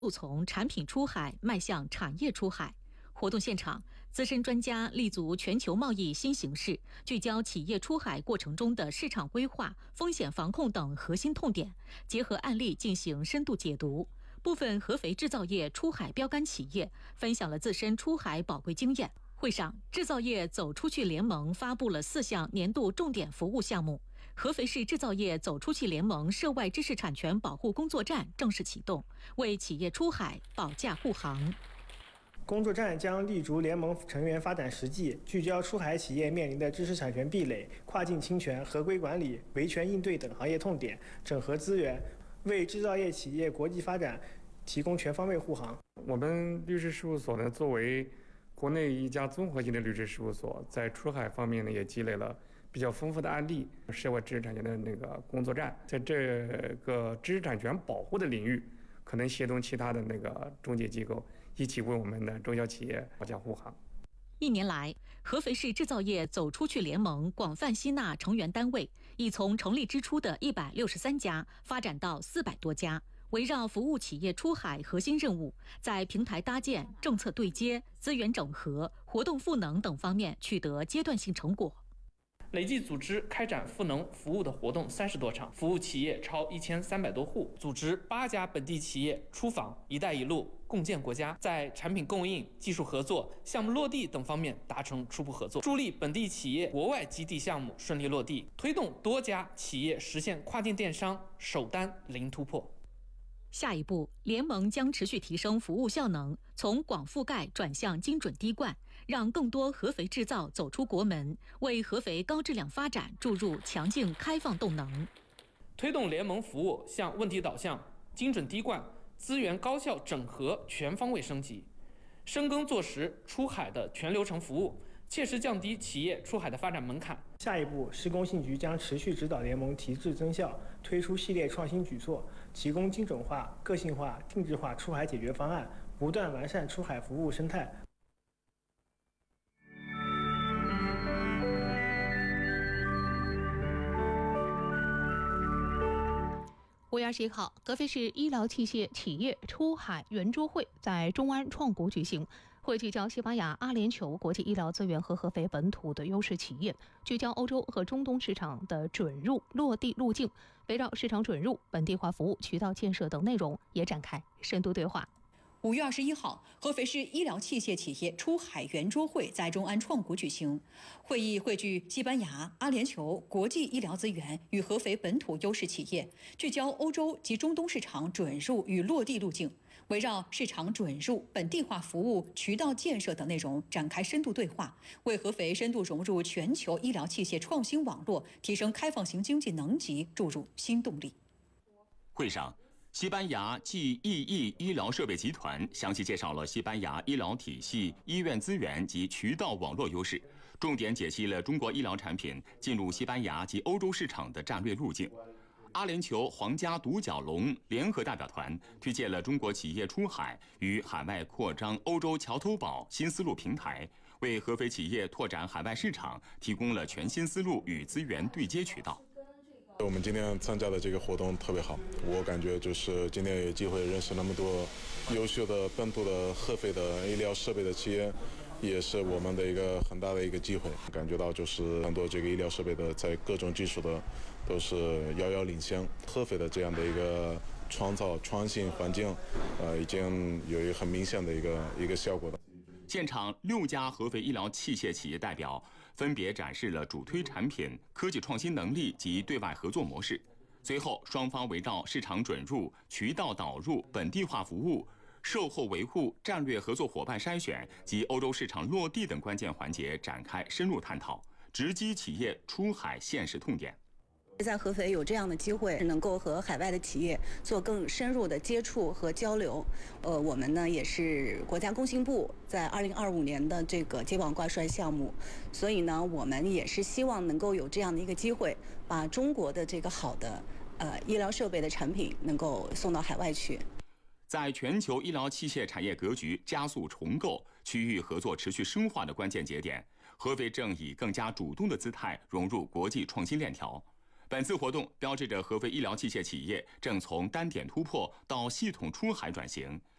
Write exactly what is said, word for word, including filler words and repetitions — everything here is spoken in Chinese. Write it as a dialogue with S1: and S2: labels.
S1: 从产品出海迈向产业出海。活动现场，资深专家立足全球贸易新形势，聚焦企业出海过程中的市场规划、风险防控等核心痛点，结合案例进行深度解读。部分合肥制造业出海标杆企业分享了自身出海宝贵经验。会上，制造业走出去联盟发布了四项年度重点服务项目。合肥市制造业走出去联盟涉外知识产权保护工作站正式启动，为企业出海保驾护航。
S2: 工作站将立足联盟成员发展实际，聚焦出海企业面临的知识产权壁垒、跨境侵权、合规管理、维权应对等行业痛点，整合资源，为制造业企业国际发展提供全方位护航。
S3: 我们律师事务所呢，作为国内一家综合性的律师事务所，在出海方面呢，也积累了比较丰富的案例。涉外知识产权的那个工作站，在这个知识产权保护的领域，可能协同其他的那个中介机构，一起为我们的中小企业保驾护航。
S1: 一年来，合肥市制造业走出去联盟广泛吸纳成员单位，已从成立之初的一百六十三家发展到四百多家。围绕服务企业出海核心任务，在平台搭建、政策对接、资源整合、活动赋能等方面取得阶段性成果。
S4: 累计组织开展赋能服务的活动三十多场，服务企业超一千三百多户，组织八家本地企业出访“一带一路”共建国家，在产品供应、技术合作、项目落地等方面达成初步合作，助力本地企业国外基地项目顺利落地，推动多家企业实现跨境电商首单零突破。
S1: 下一步，联盟将持续提升服务效能，从广覆盖转向精准滴灌，让更多合肥制造走出国门，为合肥高质量发展注入强劲开放动能。
S4: 推动联盟服务向问题导向、精准滴灌、资源高效整合全方位升级，深耕做实出海的全流程服务，切实降低企业出海的发展门槛。
S2: 下一步，市工信局将持续指导联盟提质增效，推出系列创新举措，提供精准化、个性化、定制化出海解决方案，不断完善出海服务生态。
S5: 五月二十一号，合肥市医疗器械企业出海圆桌会在中安创谷举行。会聚焦西班牙、阿联酋国际医疗资源和合肥本土的优势企业，聚焦欧洲和中东市场的准入落地路径，围绕市场准入、本地化服务、渠道建设等内容也展开深度对话。
S6: 五月二十一号，合肥市医疗器械企业出海圆桌会在中安创谷举行。会议汇聚西班牙、阿联酋国际医疗资源与合肥本土优势企业，聚焦欧洲及中东市场准入与落地路径，围绕市场准入、本地化服务、渠道建设等内容展开深度对话，为合肥深度融入全球医疗器械创新网络、提升开放型经济能级注入新动力。
S7: 会上，西班牙 G E E 医疗设备集团详细介绍了西班牙医疗体系、医院资源及渠道网络优势，重点解析了中国医疗产品进入西班牙及欧洲市场的战略路径。阿联酋皇家独角龙联合代表团推荐了中国企业出海与海外扩张欧洲桥头堡新思路平台，为合肥企业拓展海外市场提供了全新思路与资源对接渠道。
S8: 我们今天参加的这个活动特别好，我感觉就是今天有机会认识那么多优秀的本土的合肥的医疗设备的企业，也是我们的一个很大的一个机会。感觉到就是很多这个医疗设备的在各种技术的都是遥遥领先，合肥的这样的一个创造创新环境，呃，已经有一个很明显的一个一个效果的。
S7: 现场六家合肥医疗器械企业代表分别展示了主推产品、科技创新能力及对外合作模式。随后，双方围绕市场准入、渠道导入、本地化服务、售后维护、战略合作伙伴筛选及欧洲市场落地等关键环节展开深入探讨，直击企业出海现实痛点。
S9: 在合肥有这样的机会，能够和海外的企业做更深入的接触和交流。呃，我们呢也是国家工信部在二零二五年的这个接榜挂帅项目，所以呢，我们也是希望能够有这样的一个机会，把中国的这个好的呃医疗设备的产品能够送到海外去。
S7: 在全球医疗器械产业格局加速重构、区域合作持续深化的关键节点，合肥正以更加主动的姿态融入国际创新链条。 本次活动标志着合肥医疗器械企业正从单点突破到系统出海转型。